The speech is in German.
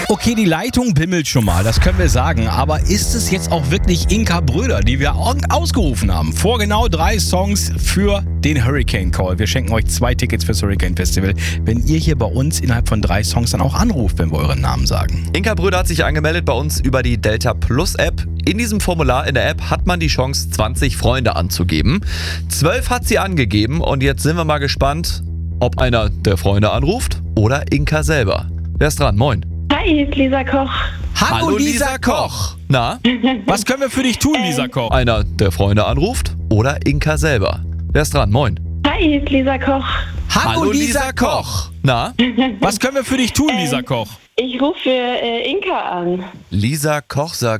Okay, die Leitung bimmelt schon mal, das können wir sagen. Aber ist es jetzt auch wirklich Inka Bröder, die wir ausgerufen haben? Vor genau 3 Songs für den Hurricane Call. Wir schenken euch 2 Tickets fürs Hurricane Festival, wenn ihr hier bei uns innerhalb von 3 Songs dann auch anruft, wenn wir euren Namen sagen. Inka Bröder hat sich angemeldet bei uns über die Delta Plus App. In diesem Formular in der App hat man die Chance, 20 Freunde anzugeben. 12 hat sie angegeben und jetzt sind wir mal gespannt, ob einer der Freunde anruft oder Inka selber. Wer ist dran? Moin. Hi, hier ist Lisa Koch. Hallo Lisa Koch! Na? Was können wir für dich tun, Lisa Koch? Einer der Freunde anruft oder Inka selber. Wer ist dran? Moin. Hi, hier ist Lisa Koch. Hallo Lisa Koch! Na? Was können wir für dich tun, Lisa Koch? Ich rufe für Inka an. Lisa Koch sagt